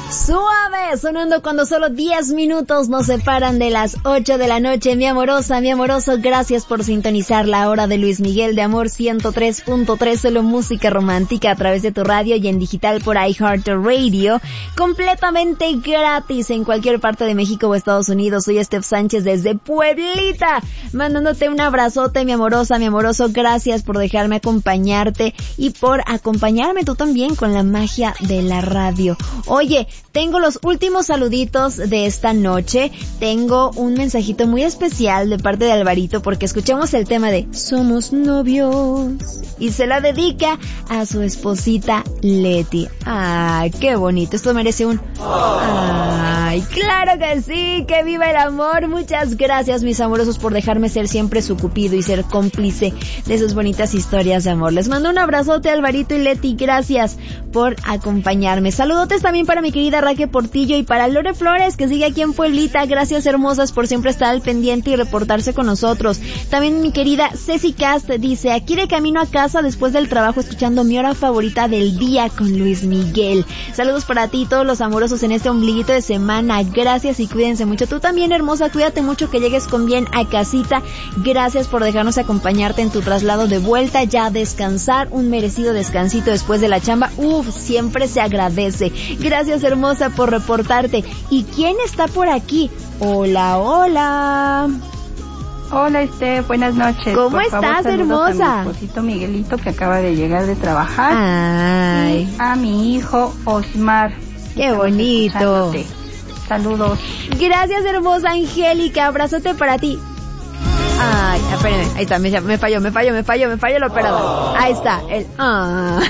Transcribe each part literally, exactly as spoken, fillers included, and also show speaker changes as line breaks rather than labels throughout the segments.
Suave, sonando cuando solo diez minutos nos separan de las ocho de la noche. Mi amorosa, mi amoroso, gracias por sintonizar la hora de Luis Miguel de Amor ciento tres punto tres, solo música romántica a través de tu radio y en digital por iHeartRadio, completamente gratis en cualquier parte de México o Estados Unidos. Soy Steph Sánchez desde Pueblita, mandándote un abrazote, mi amorosa, mi amoroso. Gracias por dejarme acompañarte y por acompañarme tú también con la magia de la radio. Oye, tengo los últimos saluditos de esta noche. Tengo un mensajito muy especial de parte de Alvarito porque escuchamos el tema de Somos Novios y se la dedica a su esposita Leti. ¡Ay, qué bonito! Esto merece un ¡ay, claro que sí! ¡Que viva el amor! Muchas gracias, mis amorosos, por dejarme ser siempre su cupido y ser cómplice de sus bonitas historias de amor. Les mando un abrazote, Alvarito y Leti. Gracias por acompañarme. Saludotes también para mi querida Raquel Portillo y para Lore Flores, que sigue aquí en Pueblita. Gracias, hermosas, por siempre estar al pendiente y reportarse con nosotros. También mi querida Ceci Cast dice, aquí de camino a casa después del trabajo escuchando mi hora favorita del día con Luis Miguel. Saludos para ti, todos los amorosos en este ombliguito de semana. Gracias y cuídense mucho. Tú también, hermosa, cuídate mucho, que llegues con bien a casita. Gracias por dejarnos acompañarte en tu traslado de vuelta, ya a descansar, un merecido descansito después de la chamba. Uf, siempre se agradece. Gracias, hermosa, por reportarte. ¿Y quién está por aquí? Hola, hola.
Hola, Esther, buenas noches.
¿Cómo
por
estás,
favor,
hermosa?
A mi esposito Miguelito, que acaba de llegar de trabajar.
Ay.
Y a mi hijo Osmar.
Qué bonito.
Saludos.
Gracias, hermosa Angélica. Abrazote para ti. Ay, espérenme, ahí está, me, me falló, me falló, me falló, me falló el operador. Ahí está, el ah.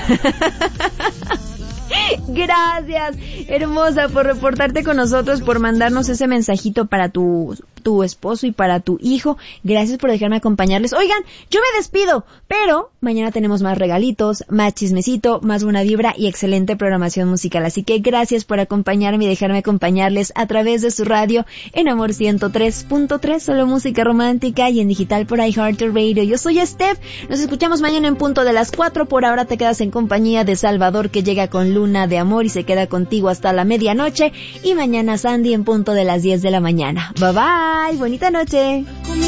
Gracias, hermosa, por reportarte con nosotros, por mandarnos ese mensajito para tu, tu esposo y para tu hijo. Gracias por dejarme acompañarles. Oigan, yo me despido, pero mañana tenemos más regalitos, más chismecito, más buena vibra y excelente programación musical. Así que gracias por acompañarme y dejarme acompañarles a través de su radio en Amor ciento tres punto tres, solo música romántica y en digital por iHeartRadio. Yo soy Steph, nos escuchamos mañana en punto de las cuatro. Por ahora te quedas en compañía de Salvador, que llega con Luna de Amor y se queda contigo hasta la medianoche, y mañana Sandy en punto de las diez de la mañana. Bye bye, bonita noche.